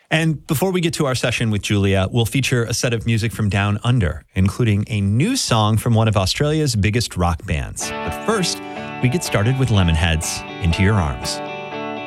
And before we get to our session with Julia, we'll feature a set of music from Down Under, including a new song from one of Australia's biggest rock bands. But first, we get started with Lemonheads, Into Your Arms.